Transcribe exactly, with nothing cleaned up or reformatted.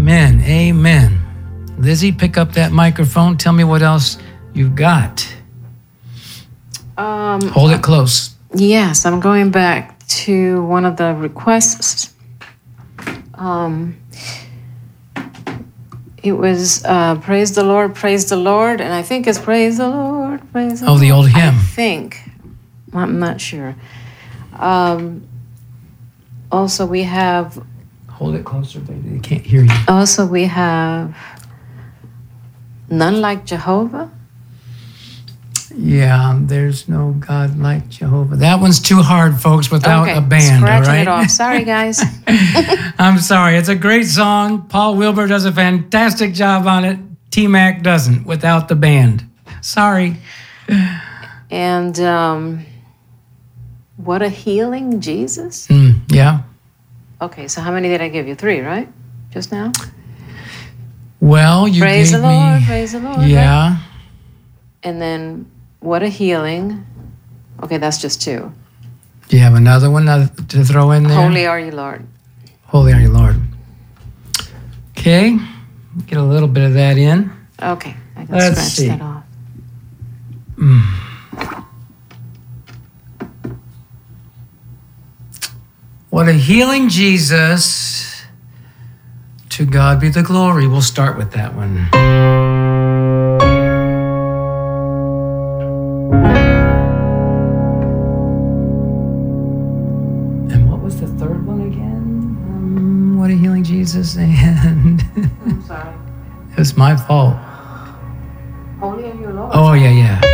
Amen. Amen. Lizzie, pick up that microphone. Tell me what else you've got. Um, Hold it close. Yes, I'm going back to one of the requests. Um, it was uh, praise the Lord, praise the Lord, and I think it's praise the Lord, praise the Oh, Lord. the old hymn. I think. I'm not sure. Um, also, we have. Hold it closer, baby. They can't hear you. Also, we have None Like Jehovah. Yeah, there's no God like Jehovah. That one's too hard, folks, without okay, a band, all scratching right? it off. Sorry, guys. I'm sorry. It's a great song. Paul Wilbur does a fantastic job on it. T-Mac doesn't without the band. Sorry. And um, What a Healing Jesus. Mm, yeah. Okay, so how many did I give you? Three, right? Just now? Well, you Praise gave the Lord, me... praise the Lord. Yeah. Right? And then What a Healing. Okay, that's just two. Do you have another one to throw in there? Holy are you, Lord. Holy are you, Lord. Okay. Get a little bit of that in. Okay, I can Let's scratch see. that off. Mm. What a healing Jesus. To God be the glory. We'll start with that one. And what was the third one again? Um, what a healing Jesus. And I'm sorry. it was my fault. Holy are you, Lord. Oh, yeah, yeah.